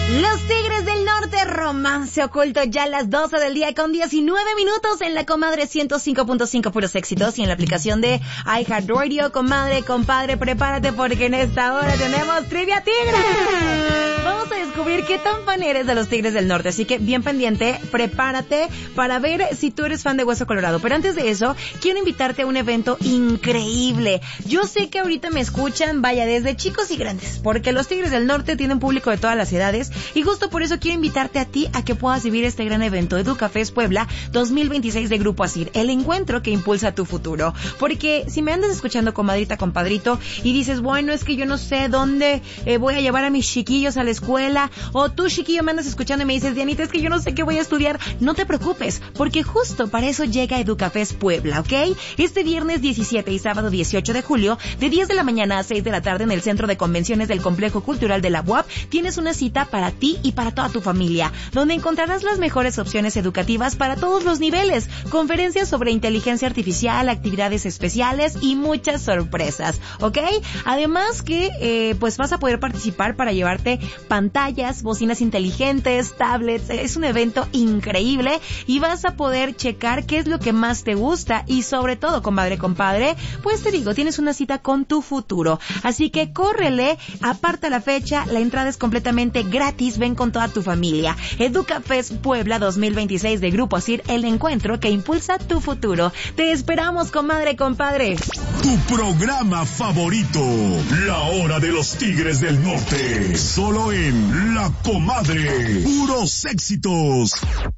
Los Tigres del Norte, Romance Oculto, ya a las 12 del día con 19 minutos en la Comadre 105.5 puros éxitos y en la aplicación de iHeartRadio. Comadre, compadre, prepárate porque en esta hora tenemos Trivia Tigre. Vamos a descubrir qué tan fan eres de los Tigres del Norte, así que bien pendiente, prepárate para ver si tú eres fan de Hueso Colorado. Pero antes de eso, quiero invitarte a un evento increíble. Yo sé que ahorita me escuchan, vaya, desde chicos y grandes, porque los Tigres del Norte tienen público de todas las edades. Y justo por eso quiero invitarte a ti a que puedas vivir este gran evento, EducaFest Puebla 2026 de Grupo ASIR, el encuentro que impulsa tu futuro. Porque si me andas escuchando, comadrita, compadrito, y dices, bueno, es que yo no sé dónde voy a llevar a mis chiquillos a la escuela, o tú, chiquillo, me andas escuchando y me dices, Dianita, es que yo no sé qué voy a estudiar, no te preocupes, porque justo para eso llega EducaFest Puebla, ¿ok? Este viernes 17 y sábado 18 de julio, de 10 de la mañana a 6 de la tarde en el Centro de Convenciones del Complejo Cultural de la UAP, tienes una cita para ti y para toda tu familia, donde encontrarás las mejores opciones educativas para todos los niveles, conferencias sobre inteligencia artificial, actividades especiales y muchas sorpresas, ¿ok? Además que pues vas a poder participar para llevarte pantallas, bocinas inteligentes, tablets. Es un evento increíble y vas a poder checar qué es lo que más te gusta y sobre todo, comadre, compadre, pues te digo, tienes una cita con tu futuro, así que córrele, aparta la fecha, la entrada es completamente gratis. Ven con toda tu familia. EducaFest Puebla 2026 de Grupo ASIR, el encuentro que impulsa tu futuro. Te esperamos, comadre, compadre. Tu programa favorito, La Hora de los Tigres del Norte, solo en La Comadre, puros éxitos.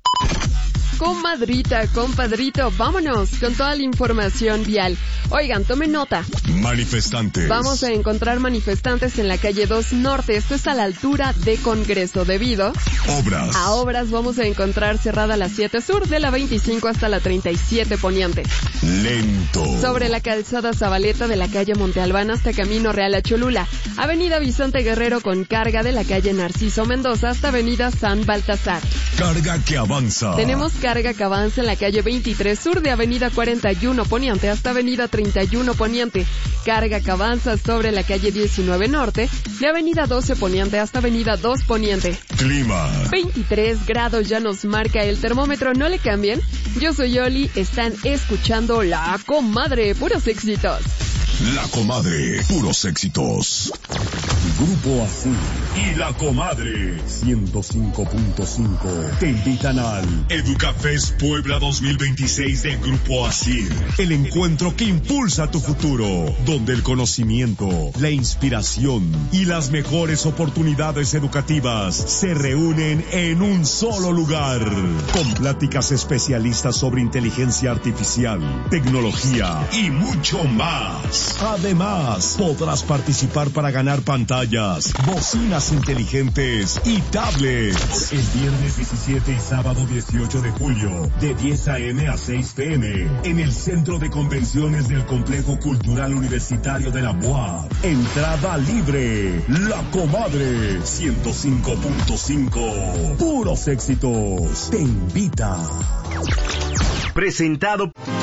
Comadrita, compadrito, vámonos con toda la información vial. Oigan, tomen nota. Manifestantes. Vamos a encontrar manifestantes en la calle 2 Norte. Esto es a la altura de Congreso. Debido Obras. a obras vamos a encontrar cerrada la 7 Sur de la 25 hasta la 37 Poniente. Lento. Sobre la calzada Zabaleta de la calle Monte Albán hasta Camino Real a Cholula. Avenida Vicente Guerrero con carga de la calle Narciso Mendoza hasta Avenida San Baltasar. Carga que avanza. Tenemos carga que avanza en la calle 23 Sur de Avenida 41 Poniente hasta Avenida 31 Poniente. Carga que avanza sobre la calle 19 Norte de Avenida 12 Poniente hasta Avenida 2 Poniente. Clima. 23 grados ya nos marca el termómetro, no le cambien. Yo soy Oli, están escuchando La Comadre, puros éxitos. La Comadre, puros éxitos. Grupo ASIR y La Comadre 105.5 te invitan al EducaFest Puebla 2026 de Grupo ASIR, el encuentro que impulsa tu futuro, donde el conocimiento, la inspiración y las mejores oportunidades educativas se reúnen en un solo lugar, con pláticas especialistas sobre inteligencia artificial, tecnología y mucho más. Además, podrás participar para ganar pantallas, bocinas inteligentes y tablets. El viernes 17 y sábado 18 de julio, de 10 a.m. a 6 p.m. en el Centro de Convenciones del Complejo Cultural Universitario de la UAP. Entrada libre. La Comadre 105.5. Puros éxitos. Te invita. Presentado